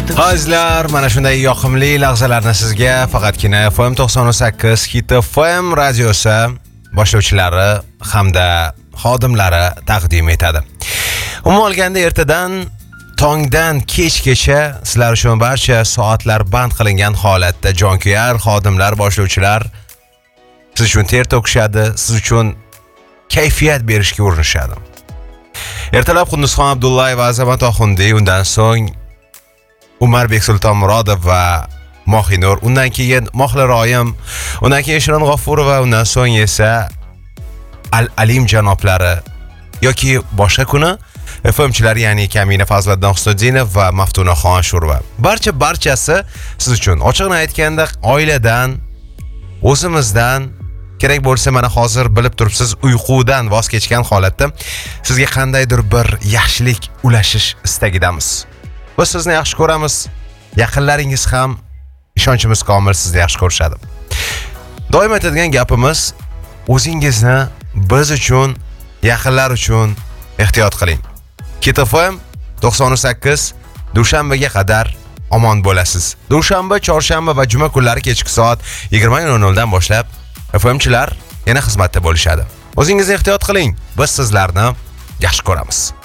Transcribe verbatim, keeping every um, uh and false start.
Azizlar, mana shunday yoqimli lahzalarni sizga faqatgina F M to'qson sakkiz Hit F M radiosi boshlovchilari hamda xodimlari taqdim etadi. Umuman olganda ertadan tongdan kechgacha sizlar uchun barcha soatlar band qilingan holatda jonkuyar xodimlar, boshlovchilar siz uchun ter to'kishadi, siz uchun kayfiyat berishga urinishadi. Ertalab Qunduzxon Abdullayev va Azamat Oxundi, undan so'ng Umarbek Sultonmurodov va Mohinur, undan keyin Mohli Royim, undan keyin Shirin G'ofurova, undan so'ng esa Al-Alim janoblari yoki boshqa kuni F M'chilar, ya'ni Kamina Fazliddin Husniddinov va Maftunaxon Shurva. Barcha barchasi siz uchun. Ochiqni aytganda oiladan, o'zimizdan, kerak bo'lsa mana hozir bilib turibsiz, uyqudan voz kechgan holatda sizga qandaydir bir yaxshilik ulashish istagidamiz. Biz sizni yaxshi ko'ramiz, yaqinlaringiz ham ishonchimiz komil sizni yaxshi ko'rishadi. Doim aytadigan gapimiz, o'zingizni biz uchun, yaqinlar uchun ehtiyot qiling. Hit F M to'qson sakkiz dushanbaga qadar omon bo'lasiz. Dushanba, chorshanba va juma kunlari kechki soat yigirma nol nol dan boshlab F M'chilar yana xizmatda bo'lishadi. O'zingizni ehtiyot qiling. Biz sizlarni yaxshi ko'ramiz.